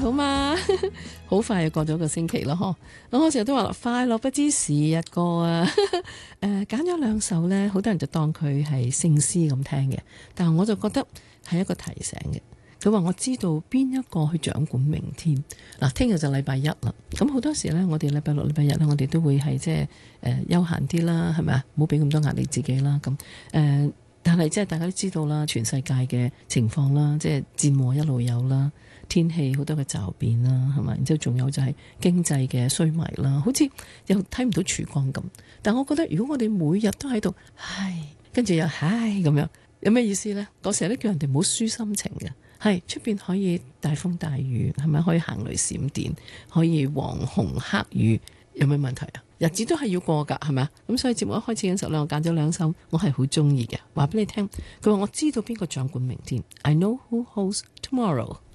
好嗎？好快就過咗個星期咯，嗬！我成日都話快樂不知時日過啊。揀咗兩首呢，好多人就當佢係聖詩咁聽嘅，但係我就覺得係一個提醒嘅。佢話我知道邊一個去掌管明天。嗱，聽日就禮拜一啦。咁好多時呢，我哋禮拜六、禮拜日呢，我哋都會係即係休閒啲啦，係咪啊？唔好俾咁多壓力自己啦。咁但係即係大家都知道啦，全世界嘅情況啦，即係戰禍一路有啦，天氣好多嘅驟變啦，係咪？然之後仲有就係經濟嘅衰迷啦，好似又睇唔到曙光咁。但我覺得如果我哋每日都喺度唉，跟住又唉咁樣，有咩意思呢？我成日都叫人哋唔好輸心情嘅。係出邊可以大風大雨，係咪可以行雷閃電，可以黃紅黑雨，有咩問題啊？日子都係要過噶，係咪啊？咁所以節目一開始嘅時候咧，我揀咗兩首我係好中意嘅，話俾你聽。佢話我知道邊個掌管明天，I know who holds tomorrow。